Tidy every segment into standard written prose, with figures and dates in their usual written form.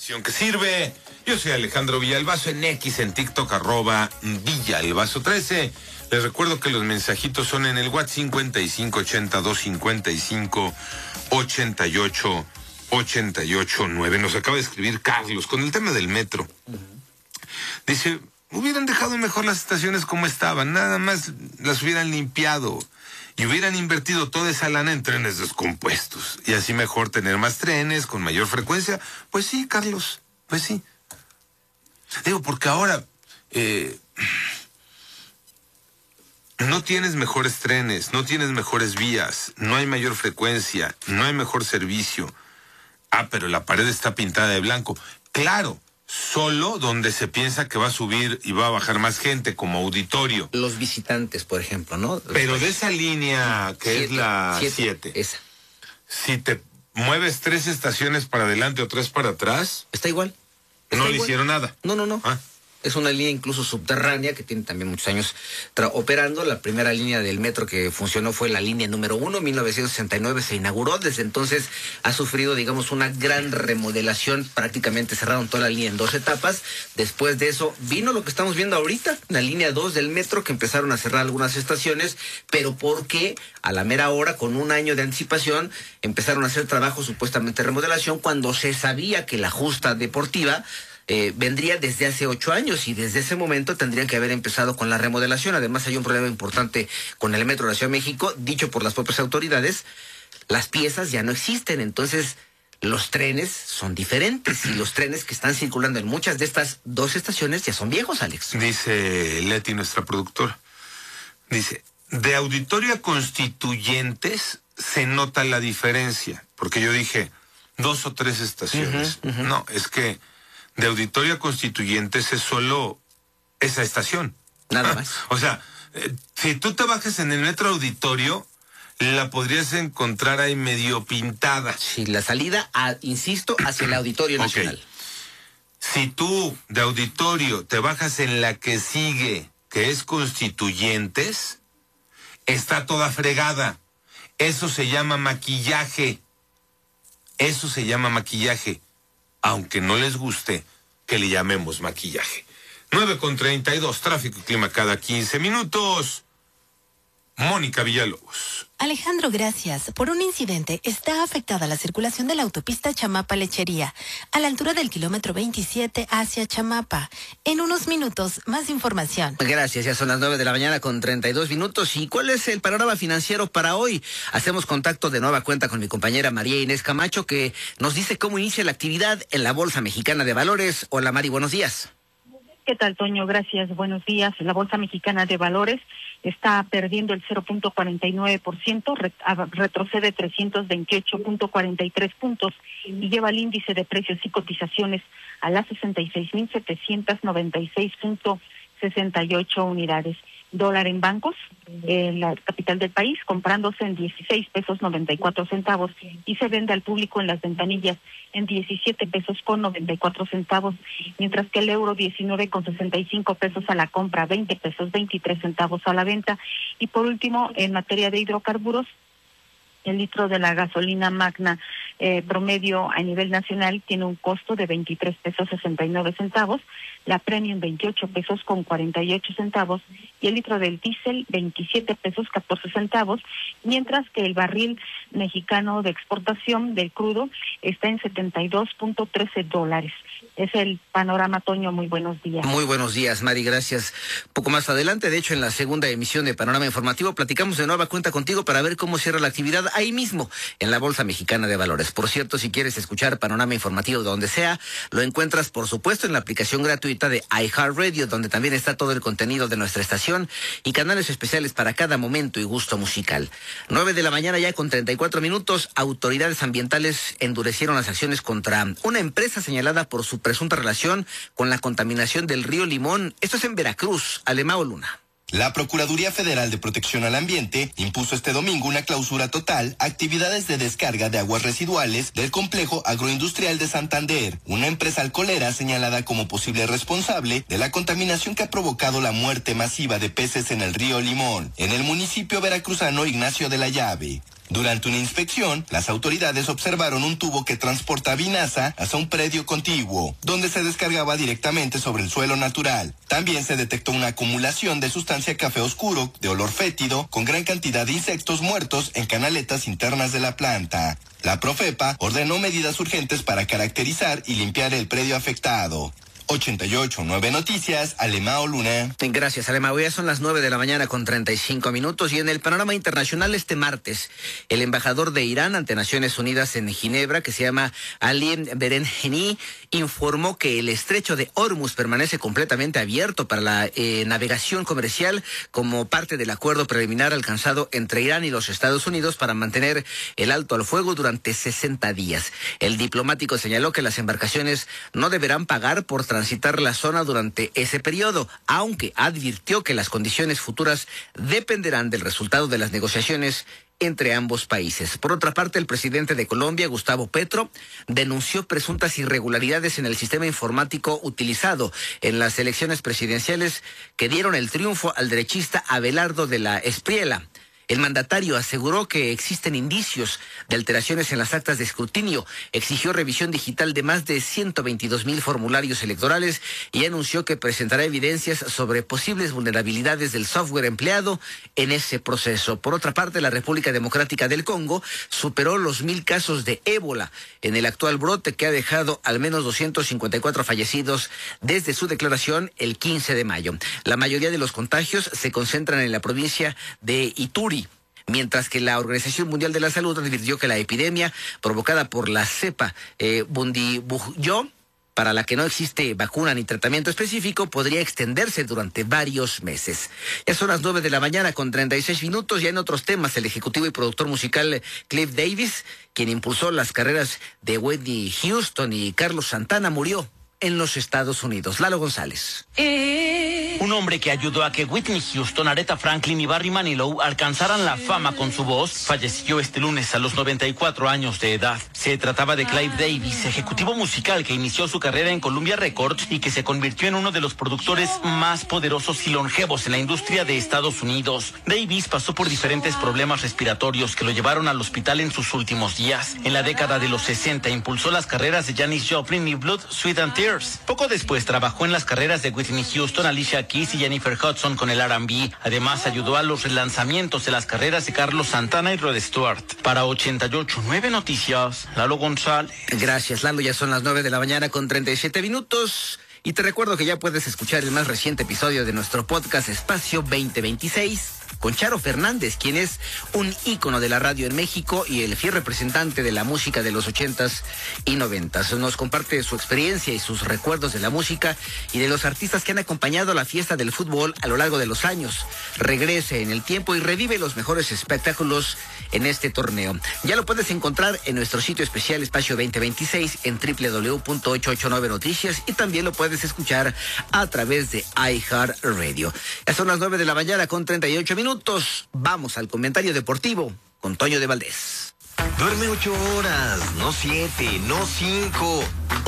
información que sirve. Yo soy Alejandro Villalbazo en X, en TikTok, @Villalbazo13. Les recuerdo que los mensajitos son en el WhatsApp 5582558889. Nos acaba de escribir Carlos con el tema del metro. Dice, hubieran dejado mejor las estaciones como estaban, nada más las hubieran limpiado y hubieran invertido toda esa lana en trenes descompuestos. Y así mejor tener más trenes con mayor frecuencia. Pues sí, Carlos, pues sí. Digo, porque ahora no tienes mejores trenes, no tienes mejores vías, no hay mayor frecuencia, no hay mejor servicio. Ah, pero la pared está pintada de blanco. Claro, solo donde se piensa que va a subir y va a bajar más gente, como auditorio. Los visitantes, por ejemplo, ¿no? Pero de esa línea que es la 7, esa. Si te mueves 3 estaciones para adelante o 3 para atrás, está igual. No le hicieron nada. No. Ah. Es una línea incluso subterránea que tiene también muchos años operando. La primera línea del metro que funcionó fue la línea número 1, 1969 se inauguró. Desde entonces ha sufrido, digamos, una gran remodelación. Prácticamente cerraron toda la línea en 2 etapas. Después de eso vino lo que estamos viendo ahorita, la línea 2 del metro, que empezaron a cerrar algunas estaciones, pero porque a la mera hora, con un año de anticipación, empezaron a hacer trabajos supuestamente de remodelación, cuando se sabía que la justa deportiva vendría desde hace 8 años y desde ese momento tendrían que haber empezado con la remodelación. Además, hay un problema importante con el metro de la Ciudad de México, dicho por las propias autoridades. Las piezas ya no existen, entonces los trenes son diferentes y los trenes que están circulando en muchas de estas 2 estaciones ya son viejos, Alex. Dice Leti, nuestra productora, dice, de Auditorio a Constituyentes se nota la diferencia, porque yo dije 2 o 3 estaciones. No, es que de Auditorio a Constituyentes es solo esa estación. Nada más. O sea, si tú te bajas en el metro Auditorio, la podrías encontrar ahí medio pintada. Sí, la salida, insisto, hacia el Auditorio Nacional. Okay. Si tú de Auditorio te bajas en la que sigue, que es Constituyentes, está toda fregada. Eso se llama maquillaje. Eso se llama maquillaje. Aunque no les guste que le llamemos maquillaje. 9:32, tráfico y clima cada 15 minutos. Mónica Villalobos. Alejandro, gracias. Por un incidente está afectada la circulación de la autopista Chamapa-Lechería, a la altura del kilómetro 27 hacia Chamapa. En unos minutos, más información. Gracias, ya son las 9 de la mañana con 32 minutos. ¿Y cuál es el panorama financiero para hoy? Hacemos contacto de nueva cuenta con mi compañera María Inés Camacho, que nos dice cómo inicia la actividad en la Bolsa Mexicana de Valores. Hola, Mari, buenos días. ¿Qué tal, Toño? Gracias, buenos días. La Bolsa Mexicana de Valores está perdiendo el 0.49%, retrocede 328.43 puntos y lleva el índice de precios y cotizaciones a las 66.796.68 unidades. Dólar en bancos, la capital del país, comprándose en 16 pesos 94 centavos y se vende al público en las ventanillas en 17 pesos con 94 centavos, mientras que el euro 19,65 pesos a la compra, 20 pesos 23 centavos a la venta. Y por último, en materia de hidrocarburos, el litro de la gasolina magna promedio a nivel nacional tiene un costo de 23 pesos 69 centavos, la premium 28 pesos con 48 centavos y el litro del diésel 27 pesos 14 centavos, mientras que el barril mexicano de exportación del crudo está en $72.13. Es el panorama, Toño. Muy buenos días. Muy buenos días, Mari, gracias. Poco más adelante, de hecho, en la segunda emisión de Panorama Informativo, platicamos de nueva cuenta contigo para ver cómo cierra la actividad ahí mismo, en la Bolsa Mexicana de Valores. Por cierto, si quieres escuchar Panorama Informativo donde sea, lo encuentras, por supuesto, en la aplicación gratuita de iHeartRadio, donde también está todo el contenido de nuestra estación y canales especiales para cada momento y gusto musical. 9 de la mañana ya con 34 minutos, autoridades ambientales endurecieron las acciones contra una empresa señalada por su presunta relación con la contaminación del río Limón. Esto es en Veracruz. Alemao Luna. La Procuraduría Federal de Protección al Ambiente impuso este domingo una clausura total a actividades de descarga de aguas residuales del complejo agroindustrial de Santander, una empresa alcoholera señalada como posible responsable de la contaminación que ha provocado la muerte masiva de peces en el río Limón, en el municipio veracruzano Ignacio de la Llave. Durante una inspección, las autoridades observaron un tubo que transporta vinaza hasta un predio contiguo, donde se descargaba directamente sobre el suelo natural. También se detectó una acumulación de sustancia café oscuro, de olor fétido, con gran cantidad de insectos muertos en canaletas internas de la planta. La Profepa ordenó medidas urgentes para caracterizar y limpiar el predio afectado. 88.9 Noticias, Alemao Luna. Gracias, Alemao. Ya son las 9:35 y en el panorama internacional este martes, el embajador de Irán ante Naciones Unidas en Ginebra, que se llama Ali Berenjeni, informó que el estrecho de Hormuz permanece completamente abierto para la navegación comercial como parte del acuerdo preliminar alcanzado entre Irán y los Estados Unidos para mantener el alto al fuego durante 60 días. El diplomático señaló que las embarcaciones no deberán pagar por transitar la zona durante ese periodo, aunque advirtió que las condiciones futuras dependerán del resultado de las negociaciones entre ambos países. Por otra parte, el presidente de Colombia, Gustavo Petro, denunció presuntas irregularidades en el sistema informático utilizado en las elecciones presidenciales que dieron el triunfo al derechista Abelardo de la Espriella. El mandatario aseguró que existen indicios de alteraciones en las actas de escrutinio, exigió revisión digital de más de 122,000 formularios electorales y anunció que presentará evidencias sobre posibles vulnerabilidades del software empleado en ese proceso. Por otra parte, la República Democrática del Congo superó los 1,000 casos de ébola en el actual brote que ha dejado al menos 254 fallecidos desde su declaración el 15 de mayo. La mayoría de los contagios se concentran en la provincia de Ituri, mientras que la Organización Mundial de la Salud advirtió que la epidemia provocada por la cepa Bundibugyo, para la que no existe vacuna ni tratamiento específico, podría extenderse durante varios meses. Ya son las 9:36 Ya en otros temas, el ejecutivo y productor musical Cliff Davis, quien impulsó las carreras de Whitney Houston y Carlos Santana, murió en los Estados Unidos. Lalo González. Un hombre que ayudó a que Whitney Houston, Aretha Franklin y Barry Manilow alcanzaran la fama con su voz, falleció este lunes a los 94 años de edad. Se trataba de Clive Davis, ejecutivo musical que inició su carrera en Columbia Records y que se convirtió en uno de los productores más poderosos y longevos en la industria de Estados Unidos. Davis pasó por diferentes problemas respiratorios que lo llevaron al hospital en sus últimos días. En la década de los 60 impulsó las carreras de Janis Joplin y Blood, Sweat and Tears. Poco después trabajó en las carreras de Whitney Houston, Alicia Keys y Jennifer Hudson con el R&B. Además ayudó a los relanzamientos de las carreras de Carlos Santana y Rod Stewart. Para 88.9 Noticias, Lalo González. Gracias, Lalo. Ya son las 9:37 y te recuerdo que ya puedes escuchar el más reciente episodio de nuestro podcast Espacio 2026 con Charo Fernández, quien es un ícono de la radio en México y el fiel representante de la música de los 80s y 90s. Nos comparte su experiencia y sus recuerdos de la música y de los artistas que han acompañado a la fiesta del fútbol a lo largo de los años. Regrese en el tiempo y revive los mejores espectáculos en este torneo. Ya lo puedes encontrar en nuestro sitio especial Espacio 2026 en www.889noticias y también lo puedes escuchar a través de iHeartRadio. Ya son las 9:38 Vamos al comentario deportivo con Toño de Valdés. Duerme 8 horas, no 7, no 5,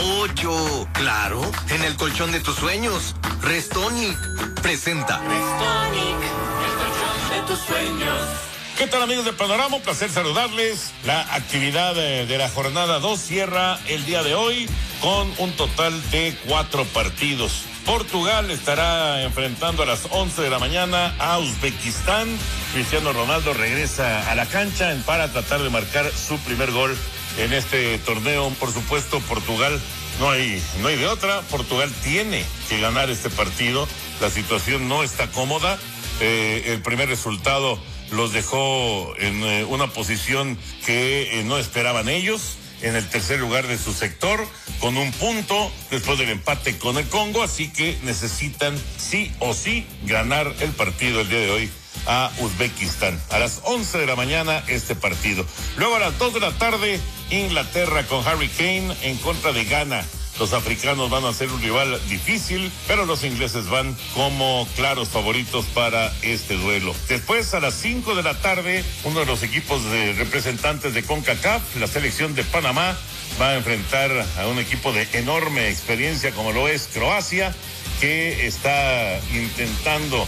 8. Claro, en el colchón de tus sueños. Restonic presenta. Restonic, el colchón de tus sueños. ¿Qué tal, amigos de Panorama? Un placer saludarles. La actividad de la jornada 2 cierra el día de hoy con un total de 4 partidos. Portugal estará enfrentando a las 11 de la mañana a Uzbekistán. Cristiano Ronaldo regresa a la cancha para tratar de marcar su primer gol en este torneo. Por supuesto, Portugal no hay de otra. Portugal tiene que ganar este partido. La situación no está cómoda. El primer resultado los dejó en una posición que no esperaban ellos, en el tercer lugar de su sector, con 1 punto después del empate con el Congo, así que necesitan sí o sí ganar el partido el día de hoy a Uzbekistán. A las 11 de la mañana este partido. Luego a las 2 de la tarde, Inglaterra con Harry Kane en contra de Ghana. Los africanos van a ser un rival difícil, pero los ingleses van como claros favoritos para este duelo. Después, a las 5 de la tarde, uno de los equipos de representantes de CONCACAF, la selección de Panamá, va a enfrentar a un equipo de enorme experiencia como lo es Croacia, que está intentando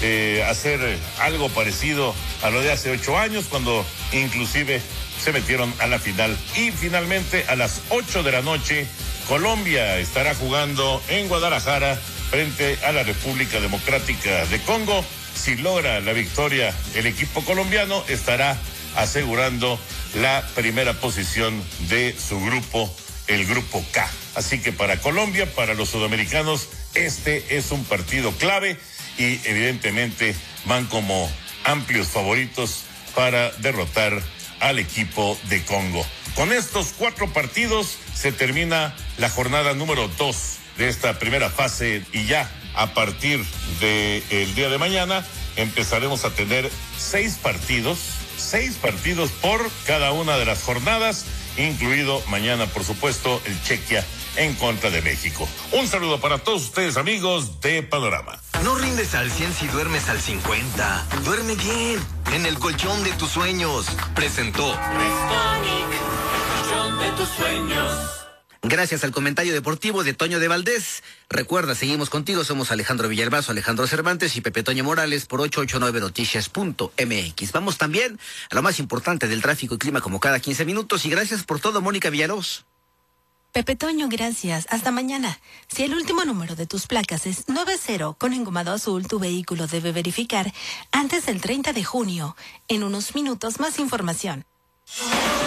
hacer algo parecido a lo de hace 8 años, cuando inclusive se metieron a la final. Y finalmente a las 8 de la noche, Colombia estará jugando en Guadalajara frente a la República Democrática de Congo. Si logra la victoria el equipo colombiano, estará asegurando la primera posición de su grupo, el grupo K. Así que para Colombia, para los sudamericanos, este es un partido clave y evidentemente van como amplios favoritos para derrotar al equipo de Congo. Con estos 4 partidos se termina la jornada número 2 de esta primera fase y ya a partir del día de mañana empezaremos a tener 6 partidos por cada una de las jornadas, incluido mañana, por supuesto, el Chequia en contra de México. Un saludo para todos ustedes, amigos de Panorama. No rindes al 100 si duermes al 50. Duerme bien, en el colchón de tus sueños. Presentó Restonic, el colchón de tus sueños. Gracias al comentario deportivo de Toño de Valdés. Recuerda, seguimos contigo, somos Alejandro Villalbazo, Alejandro Cervantes y Pepe Toño Morales por 889noticias.mx. Vamos también a lo más importante del tráfico y clima como cada 15 minutos y gracias por todo, Mónica Villalobos. Pepe Toño, gracias. Hasta mañana. Si el último número de tus placas es 90 con engomado azul, tu vehículo debe verificar antes del 30 de junio. En unos minutos más información.